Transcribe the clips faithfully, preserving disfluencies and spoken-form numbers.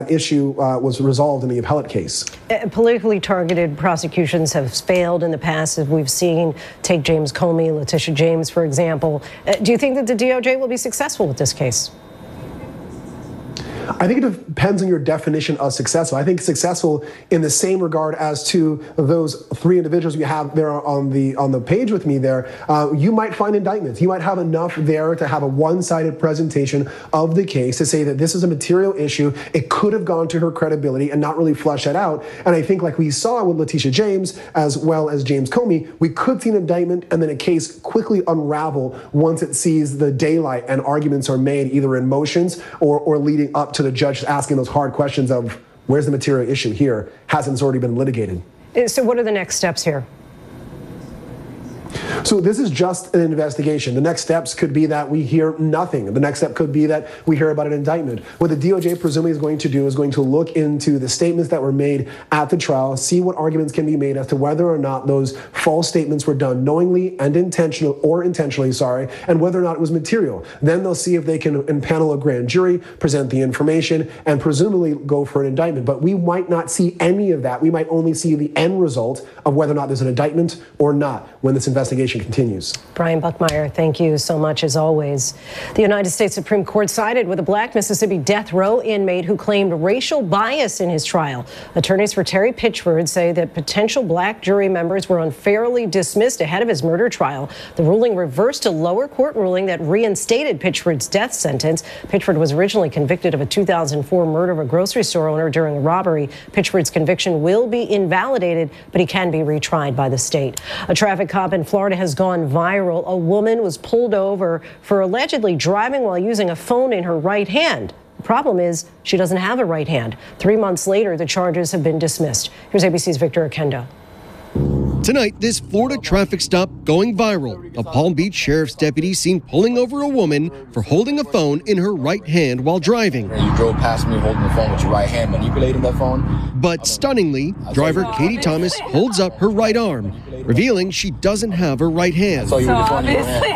issue uh, was resolved in the appellate case. Uh, politically targeted prosecutions have failed in the past, as we've seen. Take James Comey, Letitia James, for example. Uh, do you think that the D O J will be successful with this case? I think it depends on your definition of successful. I think successful in the same regard as to those three individuals you have there on the on the page with me there. Uh, you might find indictments. You might have enough there to have a one-sided presentation of the case to say that this is a material issue. It could have gone to her credibility and not really flesh that out. And I think like we saw with Letitia James as well as James Comey, we could see an indictment and then a case quickly unravel once it sees the daylight and arguments are made either in motions or, or leading up to the judge asking those hard questions of where's the material issue here? Hasn't this already been litigated? So what are the next steps here? So this is just an investigation. The next steps could be that we hear nothing. The next step could be that we hear about an indictment. What the D O J presumably is going to do is going to look into the statements that were made at the trial, see what arguments can be made as to whether or not those false statements were done knowingly and intentional or intentionally, sorry, and whether or not it was material. Then they'll see if they can impanel a grand jury, present the information, and presumably go for an indictment. But we might not see any of that. We might only see the end result of whether or not there's an indictment or not when this investigation continues. Brian Buckmeyer, thank you so much as always. The United States Supreme Court sided with a black Mississippi death row inmate who claimed racial bias in his trial. Attorneys for Terry Pitchford say that potential black jury members were unfairly dismissed ahead of his murder trial. The ruling reversed a lower court ruling that reinstated Pitchford's death sentence. Pitchford was originally convicted of a two thousand four murder of a grocery store owner during a robbery. Pitchford's conviction will be invalidated, but he can be retried by the state. A traffic cop in Florida has gone viral. A woman was pulled over for allegedly driving while using a phone in her right hand. The problem is she doesn't have a right hand. Three months later, the charges have been dismissed. Here's A B C's Victor Oquendo. Tonight, this Florida traffic stop going viral. A Palm Beach sheriff's deputy seen pulling over a woman for holding a phone in her right hand while driving. You drove past me holding the phone with your right hand, manipulating that phone. But stunningly, driver Katie Thomas holds up her right arm, revealing she doesn't have her right hand. So, you so obviously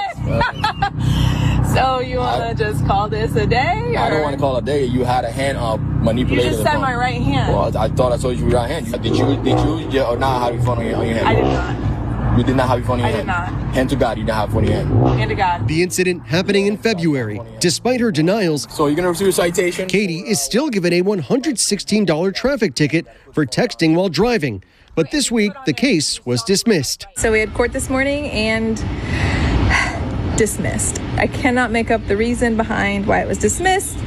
not. So you want to just call this a day? Or? I don't want to call it a day. You had a hand uh, manipulated. You just said my right hand. Well, I thought I told you your right hand. Did you did you yeah, or not have your phone on your, on your hand? I did not. You did not have your phone on your I hand? I did not. Hand to God, you didn't have your phone in your hand. Hand to God. The incident happening in February. Despite her denials, so you're going to receive a citation? Katie is still given a one hundred sixteen dollars traffic ticket for texting while driving. But this week, the case was dismissed. So we had court this morning and dismissed. I cannot make up the reason behind why it was dismissed.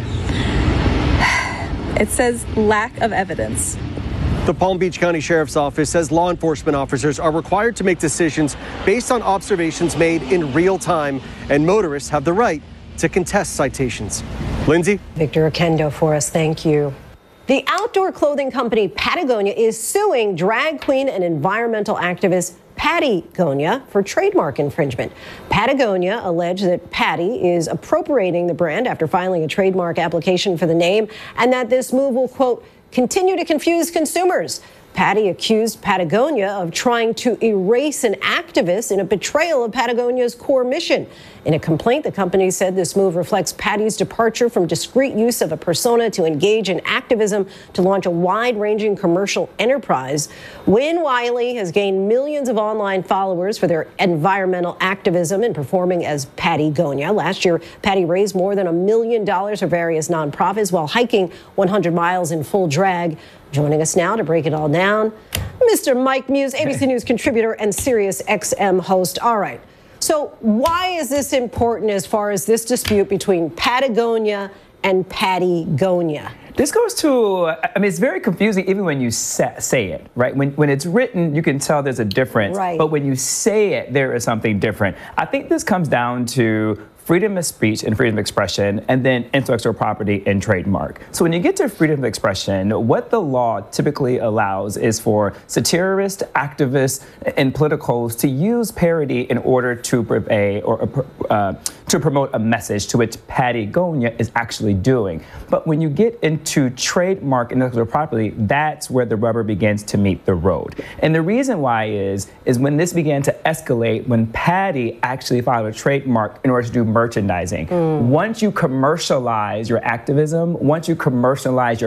It says lack of evidence. The Palm Beach County Sheriff's Office says law enforcement officers are required to make decisions based on observations made in real time, and motorists have the right to contest citations. Lindsay? Victor Oquendo for us. Thank you. The outdoor clothing company Patagonia is suing drag queen and environmental activist Patty Gonia for trademark infringement. Patagonia alleged that Patty is appropriating the brand after filing a trademark application for the name, and that this move will, quote, continue to confuse consumers. Patty accused Patagonia of trying to erase an activist in a betrayal of Patagonia's core mission. In a complaint, the company said this move reflects Patty's departure from discreet use of a persona to engage in activism to launch a wide-ranging commercial enterprise. Wynn Wiley has gained millions of online followers for their environmental activism and performing as Patty Gonia. Last year, Patty raised more than a million dollars for various nonprofits while hiking one hundred miles in full drag. Joining us now to break it all down, Mister Mike Muse, A B C News contributor and Sirius X M host. All right. So why is this important as far as this dispute between Patagonia and Patty Gonia? This goes to, I mean, it's very confusing even when you say, say it, right? When, when it's written, you can tell there's a difference. Right. But when you say it, there is something different. I think this comes down to freedom of speech and freedom of expression, and then intellectual property and trademark. So when you get to freedom of expression, what the law typically allows is for satirists, activists, and politicals to use parody in order to purvey or uh, to promote a message, to which Patty Gonia is actually doing. But when you get into trademark and intellectual property, that's where the rubber begins to meet the road. And the reason why is, is when this began to escalate, when Patty actually filed a trademark in order to do merchandising. Mm. Once you commercialize your activism, once you commercialize your